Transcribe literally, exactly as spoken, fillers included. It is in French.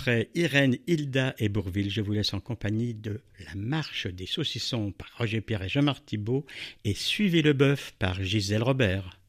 après Irène, Hilda et Bourvil, je vous laisse en compagnie de La Marche des Saucissons par Roger Pierre et Jean-Marc Thibault et Suivez le Bœuf par Gisèle Robert.